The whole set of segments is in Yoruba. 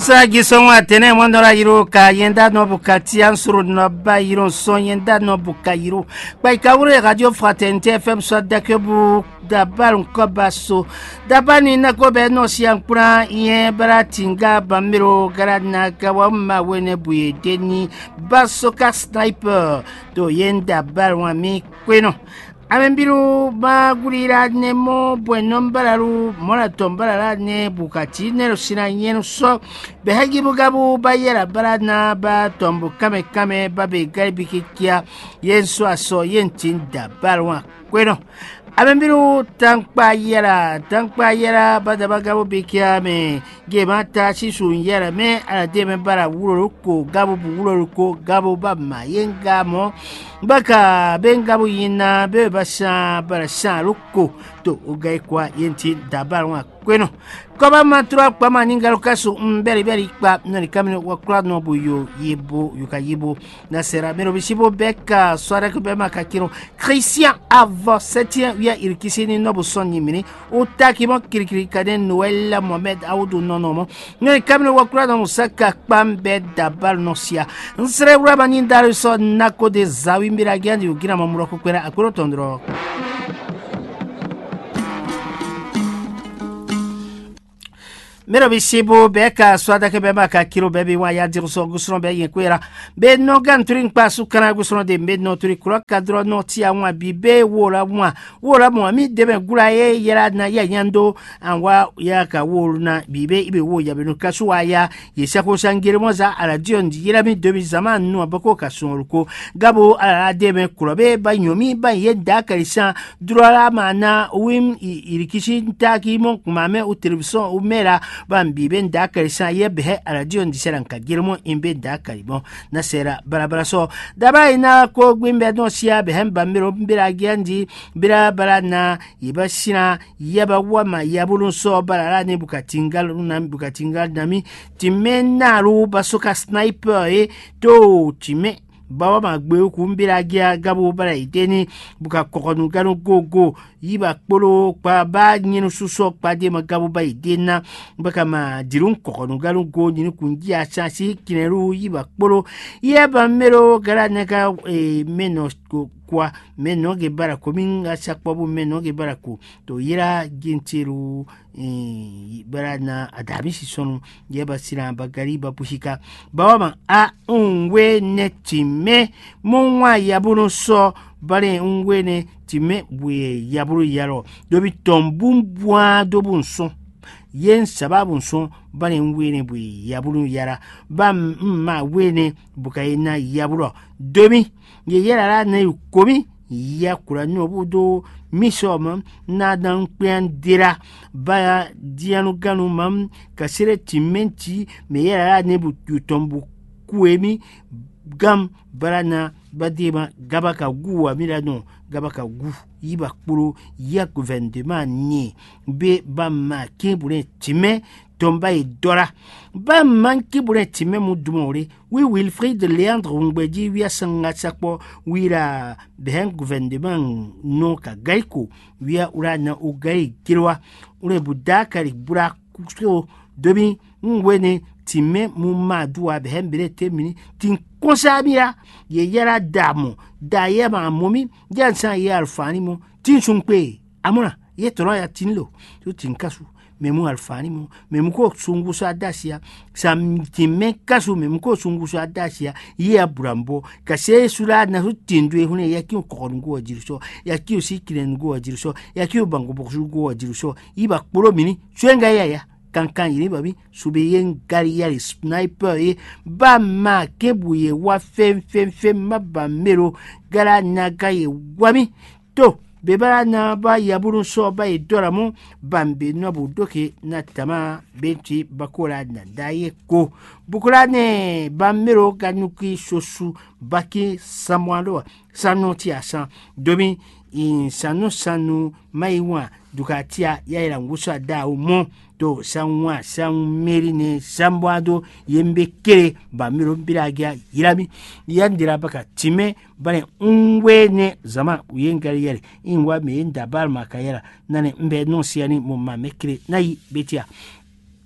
Sa gisonwa tene mondora yiro ka yenda no bukati ansuru no ba yiro son yenda no bukayiro ba ikawure radio fraternité FM so dakebu da balun kobaso da bani na ko be no siankura yen baratinga bamiro garana kawama wene buye deni basoka sniper to yenda balwa mi kweno Amembiru bagurira nemo bueno mbararu mona tombarara ne bukati ne rusina yenu so behagi bugabu bayera barana ba tombu kame babe garibikikia yenso aso yentin da barwa kweno Amembiru tankpa yera badabagabu bikia me gemata sisu yera me alademe bara wuroruko gabu ba mayenga mo baka bengabu yina be basa bara sa ruko to ugai kwa yenti dabarwa kweno koba matura kwa maninga lukasu beri kwa nani kamene wakura no buyo yebo yukayibo na sera mero bisibo beka swara ko be makakiro Christian avant 7e ya irkisini no busonni mini utaki mo kirikiri kaden Noel Mohamed Audu nonomo nani kamene wakura no musaka pambe dabar nosia nsere urabani ndaru so nako de zawi mbiragandi ugira mamuro kwera akuro tondro Mero bisibo beka swada ke beba ka kilo bebi wa ya dirso gusron be yenkwera be no gantrin pasu kana gusron de be no tri kro kadro no ti awon bibe wora mo mi de be gura ye yera na ya yando anwa ya ka wor na bibe ibe wo ya be no kasu wa ya yesa ko sangire mo za ala dion di yera mi de bi zaman no bako kasu ruko gabo ala de be kro be ba nyomi ba ye da karisa drola mana wim irikishi ntaki mon kumame o television o mera Bambi ben dakarisa yebhe radio ndiseran ka girmo imbe dakarimo na sera barabara so daba ina ko gwimbe no sia behem bamiro mbira giandi bira barana yibashina yaba wama yabulun so barara ne bukatingal nami timena ru basoka sniper to time bawa magbe ku mbira gia gabo bara ideni buka kokonu ganu gogo yiba kpolo pa ba nyinu suso pa de magabo ba idena baka ma dirun kokonu ganu go nyinu kunji achasi kineru yiba kpolo yeba mero gara neka meno kwa meno ge bara kominga sakwabu meno ge bara ku to yira gintiru bara na adabisi sonu yeba sina bagari ba pushika bawa ma a unwe netime monwa yabuno so bare unwe ne time buye yaburu yaro dobi tombumbwa dobunso yen sababu son bane wene bu yabulu yara bam ma wene bukayina yaburo domi ye yara na komi yakura no budo misom na dan kwen dira ba dianu ganu mam kasire timenti me yara ne bu tombu kuemi gam barana badima gabaka guwa milano gabaka gu yiba kpuro ya gouvernement ni be bamma kibure time tomba idora bamma kibure time mudumore we Wilfried Leandre Ngbeji wi asanga sakpo wira behen gouvernement no ka gaiko wi urana ugai kirwa ure budakari bura kusko dobi ngwene time mumma duwa behen berete mini tin konsabira ye yara damo da yema momi jansan ye alfani mo tin sunpe amona ye toro ya tinlo to tin kasu memu alfani mo memu ko sungu sa dasia sam time kasu memu ko sungu sa dasia ye abrambo kase sura na hutindwe hune ya ki ko ngo ajirso ya ki usikiren ngo ajirso ya ki bango boku ngo ajirso iba kporo mini swenga ya kankan yiri babi subeyen gari yari sniper bama kebuye wa fem maba mero gara naga ye wami to bebara na ba yaburu so ba idoramo bambe no budoke na tama benti bakola na daye ko bukula ne bamero ganuki sosu baki samwalo sanoti asan domi in sanu maiwa dukatia yaira ngusa da umo to sanwa meri ne sambwado yembe kere ba miro biragia yirami yandira baka time bane unwene zama uyengari yere ingwa me ndabal makayera nane mbe no siani mo mamekre nayi betia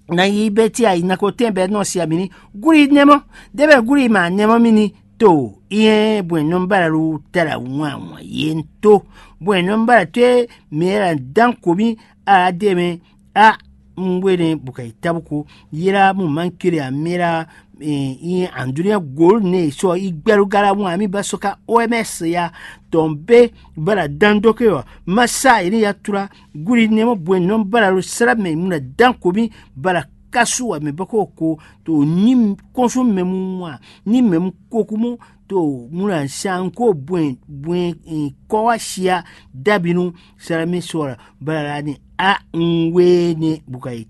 na yi beti ai na ko tembe no si amini guri nemo debe guri ma nemo mini to ie bueno mbara ru tara nwa yento bueno mbara te mera dan komi a deme a mwene bukai tabuko yira mu mankiri a mera andunia gol ne so igberu gara mu ami basoka OMS ya tombe bara dandoke wa masa ini ya tura guri nemo bueno mbara ru sara me muna dan komi bara kasua me bako ko to nim consume mwa ni mem kokumu to muna shanko buen ko washia dabinu sarame sora barani a ngwene bukai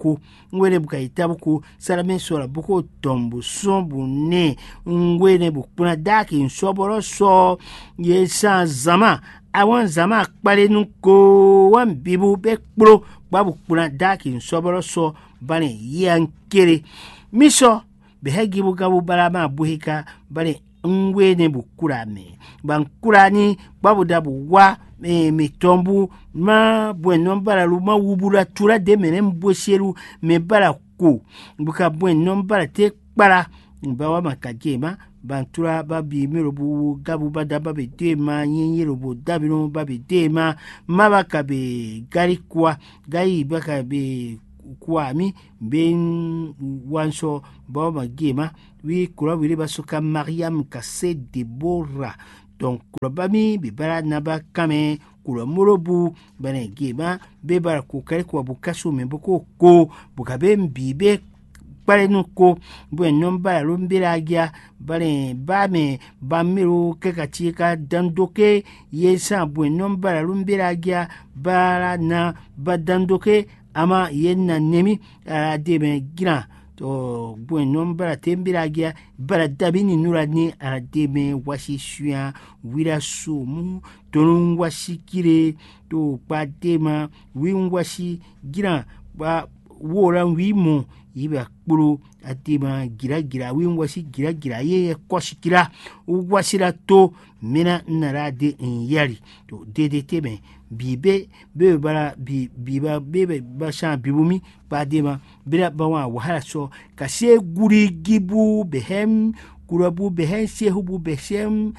tabuku sarame sora buko tombu sombu ne ngwene bukuna daki nsoboro so yesa zama awan zama kpale nuko wan bibu bekpro babu kuna daki nsoboro so bane yankere miso behegibu gabu barama buhika bane ngwene bukura me bankurani babu dabu wa mitombu ma bueno bara lu ma wubura tura de menem bosheru me bara ko buka bueno bara te para bawa makajema bantura babi mirobu gabu badaba be tema nyirobu dabino babi tema mabaka be garikwa gai baka be kwami ben wanso bawa gema wi kura wili basuka Mariam Kase Deborah donc kurabami bibara naba kame kura murobu bane gema bebara kukari kwa bukasu memboko ko bukabe mbibe pare nuko buen nombara lumbiragia bane bame bamiru kekachika dandoke yesa buen nombara lumbiragia bara na badandoke ama yenna nemi arademe gira to buen nombara tembiragia bara dabini nurani arademe washishuya wira sumu tonun washikire to padema winwashi gira ba woran wimo yiba kpuru atima gira winwashi gira ye koshikira washira to mena narade nyari to dedeteme bibe bara biba bebe basha bibumi padema bira bawa wahala so kase guri gibu behem kurabu behen sehubu beshem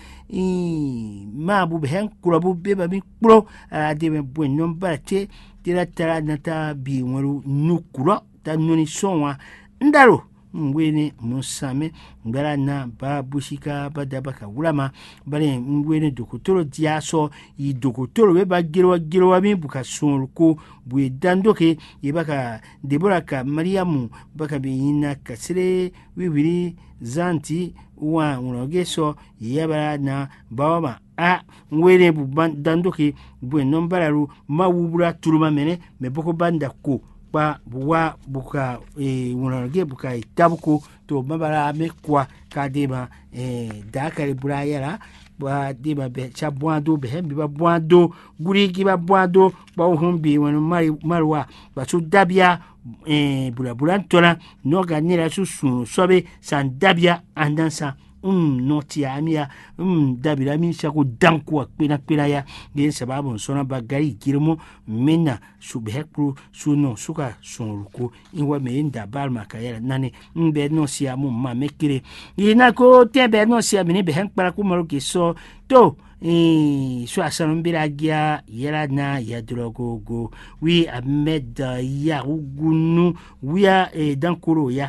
mabu behen kurabu beba mi kpuro ademe buen nombara te tira tara nata bi waru nukura ta noni sonwa ndaro mwene musame ngara na babushika badabaka ulama bale mwene dokotoro diaso yi dokotoro beba girowa mi buka sonruko bwe dandoke yebaka Deborah ka Mariamu baka beyina kasire wibiri zanti wa unogeso yabara na bawama a mwene bu dandoke bwe nombararu mawubura turuma mene meboko banda ko ba buwa buka unoge buka tabuko to mabara mekwa kadeba dakari burayara ba deba be chabwando be hembi ba bwando gurigi ba bwando ba humbi wonu marwa ba su dabia bula ntona no ganira su sobe san dabia andansa noti amia dabira mi shako danko pena ya den sababu sona bagari girmo mena subhekru suno suka sonruko inwa menda balma kayela nane mbe no sia mu ma mekire ina ko tembe no sia mini be henkpara ku maro ke so to so asanon biragia yera na ya drogogo wi amed ya ugunu wi dankoro ya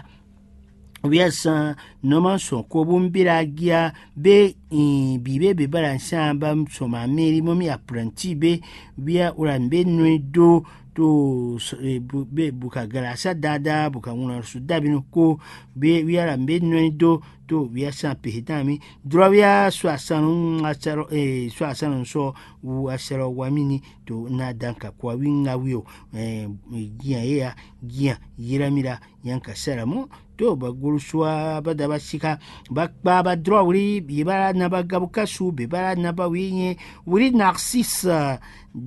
wiasa noman son ko bumbiragia be bibe be balansa ba soma meri momi apprenti be bia urambe noido to be buka garasa dada buka una su dabino ko be wiara mbe noido to wiasa pehitami drawia swasanun asaro swasanun so u asaro wamini to na danka kwa winga wio gia yiramira yanka saramo to bagulu swa badaba sika bakba drawri bibara na bagabuka su bibara na bawinye wuri narcisse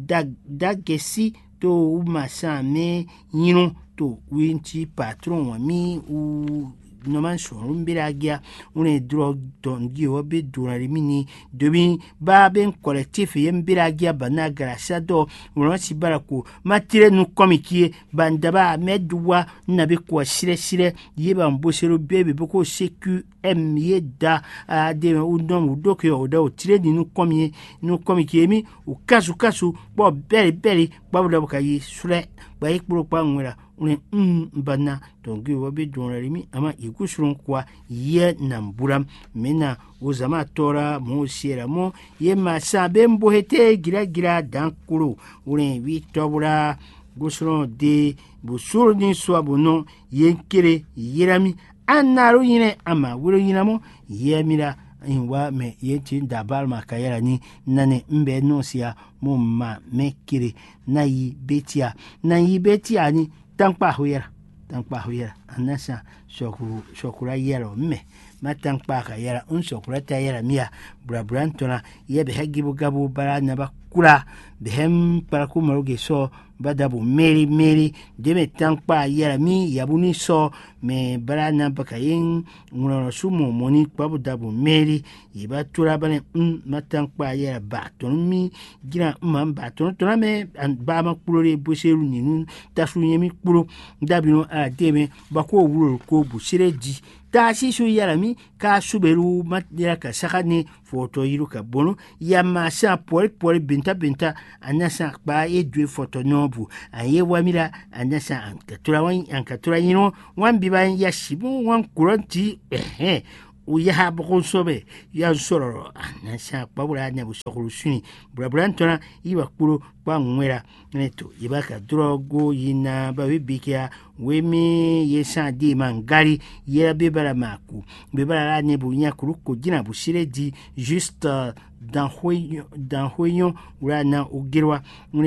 dagesi to masame yino to winti patron wami u no man so rumbiragia une dro don dio be durari mini debi ba ben collectif yembiragia bana grasa do uno si barako matire nu komikie bandaba medwa nabe ko sire yeba mbosero bebe boko CQM yeda de udom udoke oda otire ni nu komikie mi ukasu bo beri babula bukayi sure ba ikburo kwa nwera une bana tongi wabe donari mi ama ikusurun kwa ye namburam mena uzama tora mo siera mo ye masa bembo hete gira dankuru une vitobura gusuron de busuru ni swabuno yenkere yerami anaru yine ama wuro yinamo yemira inwa me yeti dabal makayara ni nane mbe nosia mo ma mekire na yi betia ni tankpa huyera anasa shokura yero me matankpa ka yera shokura ta yera mia brantona ye be hagibu gabu bara na bakura behem para ku maruge so badabu meri de me tankpa yera mi yabuni so me bara na bakayin ngono sumo moni babu dabu meri yiba tura bane matankpa yera baton mi gira baton tona me ba ma kulore boseru ninu tasu yemi kuro dabino a deme bako wuro ko busire di tashi su yarami ka suberu matira ka sakane foto yiru ka bono yama sa pol binta anasa ba edwe foto nobu aye wamira anasa ankatura yino wan biban yashibu wan kuranti uya ha bokon sobe ya sororo anasa babura na busokuru suni brantona iba kuro kwa nwera neto ibaka drogo yina babibikia wemi yesa di mangari yera bebara maku bebara la nebu nyakuru ko jina busire di juste dans hoyon ura na ugirwa